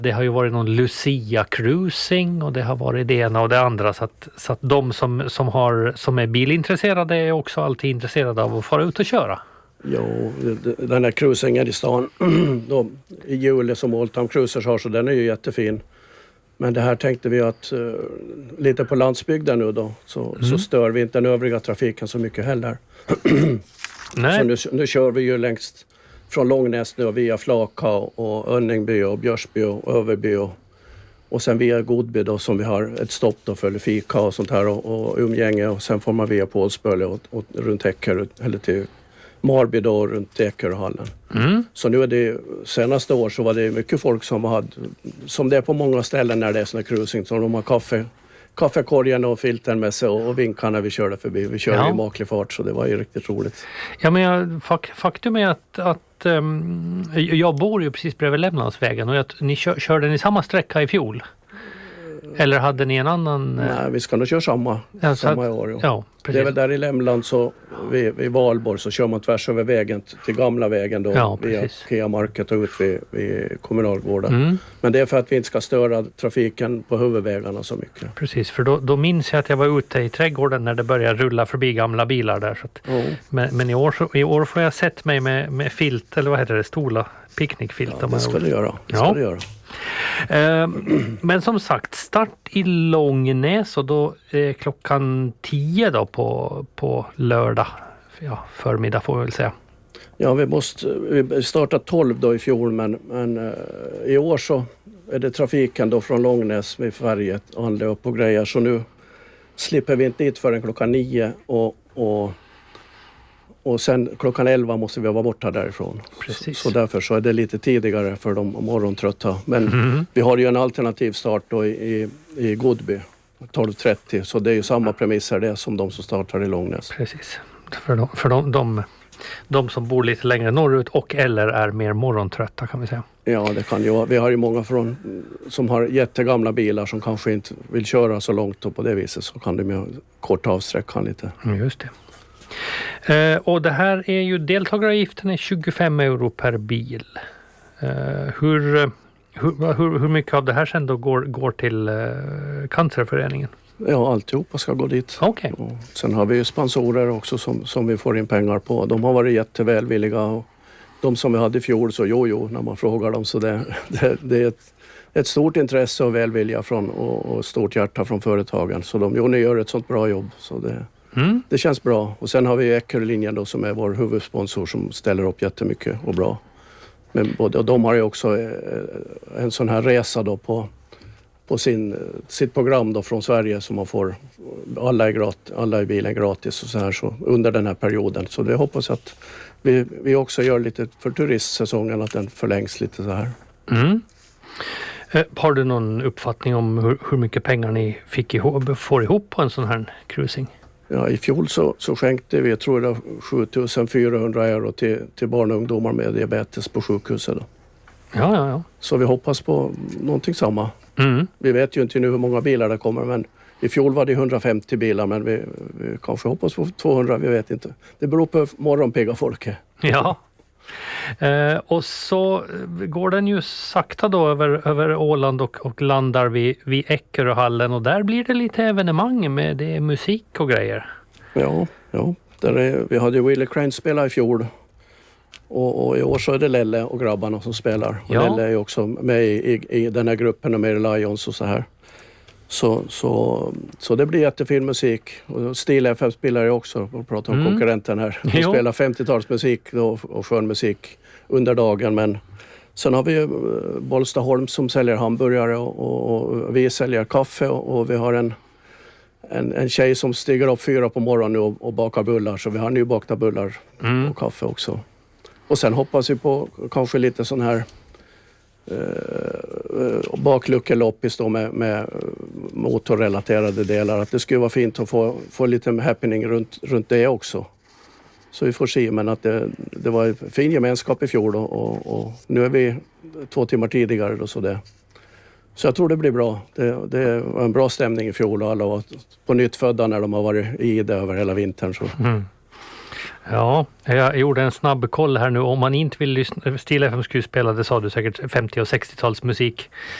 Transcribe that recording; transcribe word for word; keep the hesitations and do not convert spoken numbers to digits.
Det har ju varit någon Lucia cruising och det har varit det ena och det andra. Så att, så att de som, som, har, som är bilintresserade är också alltid intresserade av att fara ut och köra. Jo, den här cruisingen i stan då, i juli som Oldtime Cruisers har, så den är ju jättefin. Men det här tänkte vi att uh, lite på landsbygden nu då så, mm. så stör vi inte den övriga trafiken så mycket heller. Nej. Så nu, nu kör vi ju längst från Långnäs nu via Flaka och Önningby och Björsby och Överby och, och sen via Godby då som vi har ett stopp då för fika och sånt här och, och umgänge och sen får man via Pålsböle och, och runt Häcker eller till Marby då runt Ekerhallen. Mm. Så nu är det, senaste år så var det mycket folk som hade, som det är på många ställen när det är såna cruising, så de har kaffe, kaffekorgen och filten med sig och, och vinkar när vi körde förbi. Vi körde ja. i maklig fart, så det var ju riktigt roligt. Ja, men jag, faktum är att, att um, jag bor ju precis bredvid Lämlandsvägen och att ni kör, körde ni samma sträcka i fjol? Eller hade ni en annan? Nej, vi ska nog köra samma, ja, samma att, år. Ja. Ja, det är väl där i Lämland så vid, vid Valborg så kör man tvärs över vägen till gamla vägen då ja, via Kea Market och ut vid, vid kommunalgården. Mm. Men det är för att vi inte ska störa trafiken på huvudvägarna så mycket. Precis, för då, då minns jag att jag var ute i trädgården när det började rulla förbi gamla bilar där. Så att, mm. Men, men i, år, så, i år får jag sett mig med, med filt, eller vad heter det, stola, picknickfilt. Ja, det ska du göra. Det ska ja. du göra. Men som sagt, start i Långnäs och då är klockan tio då på, på lördag, ja, förmiddag får vi väl säga. Ja, vi måste vi startade tolv då i fjol, men, men uh, i år så är det trafiken då från Långnäs med färget och anlöp och grejer, så nu slipper vi inte dit förrän klockan nio och, och Och sen klockan elva måste vi vara borta därifrån. Precis. Så, så därför så är det lite tidigare för de morgontrötta. Men mm. vi har ju en alternativ start då i, i, i Godby, tolv trettio. Så det är ju samma premisser det som de som startar i Långnäs. Precis. För, de, för de, de, de som bor lite längre norrut och eller är mer morgontrötta kan vi säga. Ja, det kan ju vara. Vi har ju många från, som har jättegamla bilar som kanske inte vill köra så långt och på det viset så kan de ju korta av sträckan lite. Mm, just det. Uh, och det här är ju deltagaravgiften är tjugofem euro per bil. Uh, hur, hur, hur, hur mycket av det här sen då går, går till uh, Cancerföreningen? Ja, alltihopa ska gå dit. Okay. Och sen har vi ju sponsorer också som, som vi får in pengar på. De har varit jättevälvilliga och de som vi hade i fjol så jo, jo när man frågar dem så det, det, det är ett, ett stort intresse och välvilja från, och, och stort hjärta från företagen. Så de jo, ni gör ett sånt bra jobb så det Mm. Det känns bra. Och sen har vi Eckerlinjen då som är vår huvudsponsor som ställer upp jättemycket och bra. Men både, och de har ju också en sån här resa då på, på sin, sitt program då från Sverige som man får, alla är, grat, alla i bilen gratis och så här så under den här perioden. Så det hoppas jag att vi, vi också gör lite för turistsäsongen att den förlängs lite så här. Mm. Har du någon uppfattning om hur, hur mycket pengar ni fick ihop, får ihop på en sån här cruising? Ja, i fjol så, så skänkte vi, jag tror det var sju tusen fyrahundra euro till, till barn och ungdomar med diabetes på sjukhuset. Då. Ja, ja, ja. Så vi hoppas på någonting samma. Mm. Vi vet ju inte nu hur många bilar det kommer, men i fjol var det hundrafemtio bilar, men vi, vi kanske hoppas på tvåhundra, vi vet inte. Det beror på morgonpigga folket. Ja. Eh, och så går den ju sakta då över, över Åland och, och landar vid, vid Eckerhallen och där blir det lite evenemang med det är musik och grejer. Ja, ja. Där är, vi hade ju Willie Crane spela i fjol och, och i år så är det Lelle och grabbarna som spelar. Och ja. Lelle är ju också med i, i, i den här gruppen och med Lions och så här. Så, så, så det blir jättefin musik. Och Stil F M spelar ju också, och pratar om mm. konkurrenten här. De jo. spelar femtiotalsmusik då, och skön musik under dagen. Men sen har vi ju Bollstaholm som säljer hamburgare och, och, och vi säljer kaffe. Och, och vi har en, en, en tjej som stiger upp fyra på morgonen och, och bakar bullar. Så vi har nybakta bullar mm. och kaffe också. Och sen hoppas vi på kanske lite sån här Uh, bakluckeloppis då med, med motorrelaterade delar. Att det skulle vara fint att få, få lite happening runt, runt det också. Så vi får se, men att det, det var en fin gemenskap i fjol då, och, och nu är vi två timmar tidigare då, så det. Så jag tror det blir bra. Det, det var en bra stämning i fjol och alla var på nytt födda när de har varit i det över hela vintern. Så. Mm. Ja, jag gjorde en snabb koll här nu. Om man inte vill lyssna, Stil F M skulle spela, det sa du säkert, femtio- och sextiotalsmusik.